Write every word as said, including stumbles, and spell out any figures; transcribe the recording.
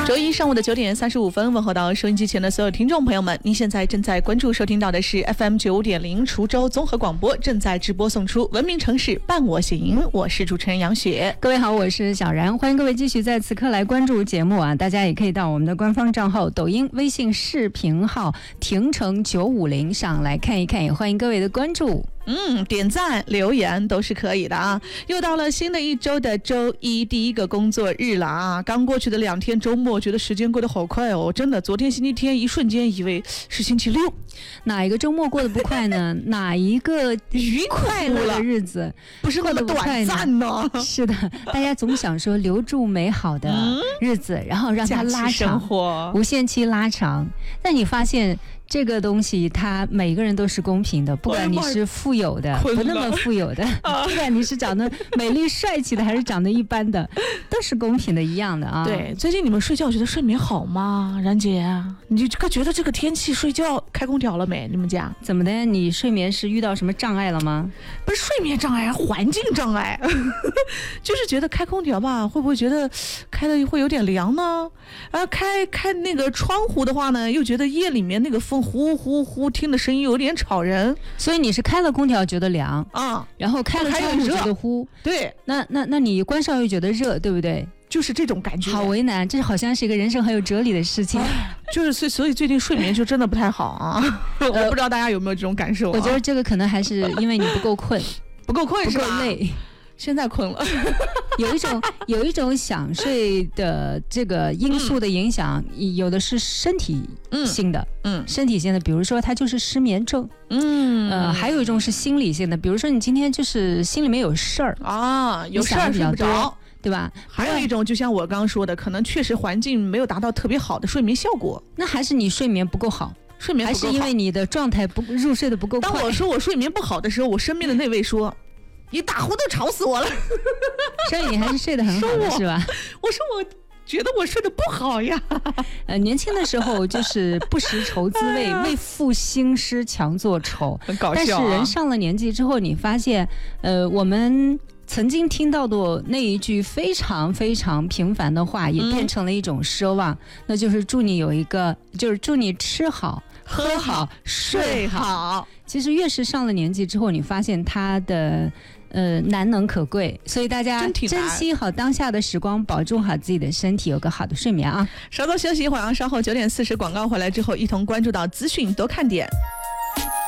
周一上午的九点三十五分，问候到收音机前的所有听众朋友们，您现在正在关注收听到的是 F M 九五点零滁州综合广播，正在直播送出文明城市伴我行，我是主持人杨雪。 各位好，我是小然，欢迎各位继续在此刻来关注节目啊！大家也可以到我们的官方账号、抖音、微信视频号亭城九五零上来看一看，也欢迎各位的关注。 嗯，点赞留言都是可以的啊！又到了新的一周的周一第一个工作日了啊！刚过去的两天周末，觉得时间过得好快哦，真的，昨天星期天一瞬间以为是星期六。 哪一个周末过得不快呢？哪一个愉快乐的日子不是那么短暂呢？ 是的，大家总想说留住美好的日子，嗯、然后让它拉长，无限期拉长。但你发现这个东西，它每个人都是公平的，不管你是富有的，不那么富有的，不管你是长得美丽帅气的，还是长得一般的，都是公平的，一样的啊。 对，最近你们睡觉觉得睡眠好吗？然姐，你就觉得这个天气睡觉开空调了没？你们家怎么的？你睡眠是遇到什么障碍了吗？ 不是睡眠障碍，环境障碍，就是觉得开空调吧，会不会觉得开的会有点凉呢？然后开开那个窗户的话呢，又觉得夜里面那个风呼呼呼听的声音有点吵人。 所以你是开了空调觉得凉啊， 然后开了窗户觉得呼。 对， 那那那你关上又觉得热，对不对？ 就是这种感觉， 好为难，这好像是一个人生很有哲理的事情。 就是所以所以最近睡眠就真的不太好啊。我不知道大家有没有这种感受、啊。 我觉得这个可能还是因为你不够困， 不够困是吧？ 不够累。 现在困了， 有一种有一种想睡的这个因素的影响，嗯、有的是身体性的，嗯，身体性的，比如说它就是失眠症，嗯，呃，还有一种是心理性的，比如说你今天就是心里面有事儿啊，有事儿睡不着， 对吧？ 还有一种就像我刚刚说的，可能确实环境没有达到特别好的睡眠效果， 那还是你睡眠不够好。 睡眠不够好， 还是因为你的状态不入睡的不够快。 当我说我睡眠不好的时候，我身边的那位说。你打呼都吵死我了， 所以你还是睡得很好的是吧？ 我说我觉得我睡得不好呀。 呃，年轻的时候就是不识愁滋味，哎、为赋新诗强作愁。 很搞笑、啊。 但是人上了年纪之后，你发现，呃，我们曾经听到的那一句非常非常平凡的话，也变成了一种奢望，嗯、那就是祝你有一个，就是祝你吃好。喝好睡好，其实越是上了年纪之后，你发现它的呃难能可贵，所以大家珍惜好当下的时光，保重好自己的身体，有个好的睡眠啊。 稍作休息一会儿啊，稍后九点四十广告回来之后，一同关注到资讯多看点。